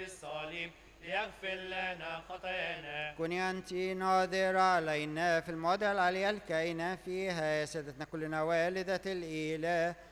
الصليب ليغفر لنا خطايانا. كوني أنت ناظرة علينا في الموضع العلي الكائنة فيها، يا سيدتنا كلنا والدة الإله،